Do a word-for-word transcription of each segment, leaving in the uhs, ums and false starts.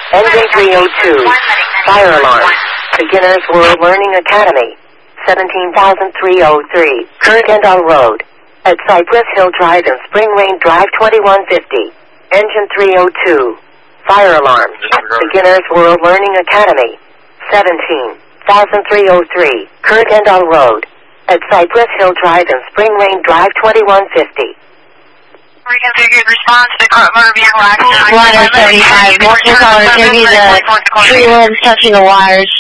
Engine three oh two. Fire alarm. Beginners World Learning Academy. seventeen thousand three hundred three. Kirkendall Road. At Cypress Hill Drive and Spring Lane Drive twenty-one fifty. Engine three oh two. Fire alarm. Beginners World Learning Academy. seventeen thousand three hundred three. Kirkendall Road. At Cypress Hill Drive and Spring Lane Drive twenty-one fifty. Reconfigured response to car motor vehicle accident. Water seventy-five. Multiple callers. Give me the tree limbs touching the wires.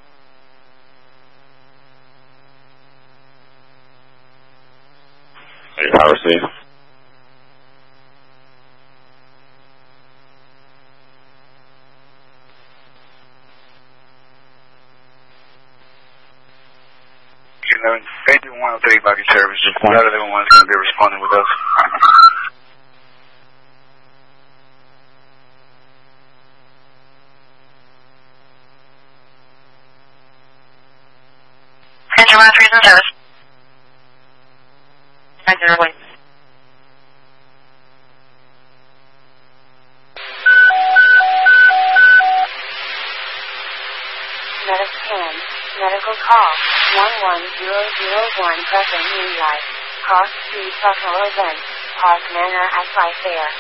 Power C. You know, engine one oh three body service. None of them one's going to be responding with us. Engine one oh three is in service. Right there, wait. Medicam. Medical call. one one zero zero one present Moonlight. Cross Street Buffalo Event. Park Manor at Five Fair.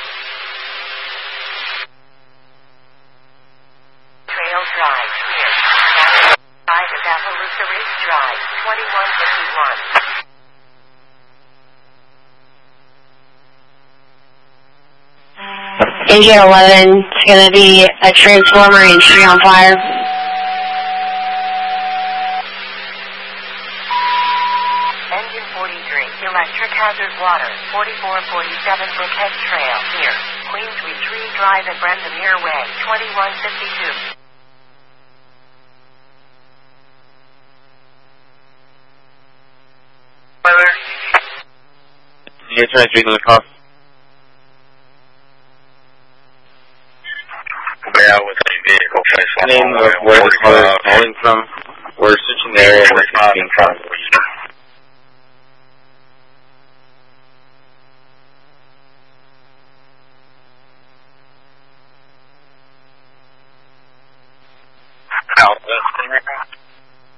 Trail Drive. Here. Drive at Appaloosa Ridge Drive. twenty-one fifty-one. Engine eleven. It's going to be a transformer and tree on fire. Engine forty-three. Electric hazard water. forty-four forty-seven Brickhead Trail. Here. Queens Retreat Drive at Brendamere Way. twenty-one fifty-two. You're trying to speak to the call. Yeah, with a vehicle face. Name of where the caller is calling from. We're switching the area and we're being processed.